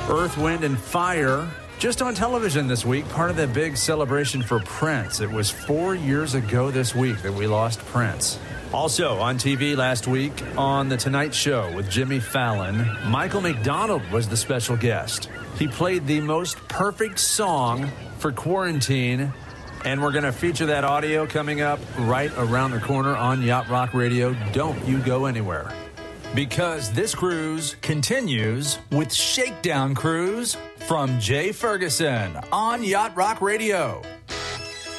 Earth, Wind, and Fire, just on television this week, part of the big celebration for Prince. It was 4 years ago this week that we lost Prince. Also on TV last week, on The Tonight Show with Jimmy Fallon, Michael McDonald was the special guest. He played the most perfect song for quarantine, and we're going to feature that audio coming up right around the corner on Yacht Rock Radio. Don't you go anywhere. Because this cruise continues with Shakedown Cruise from Jay Ferguson on Yacht Rock Radio.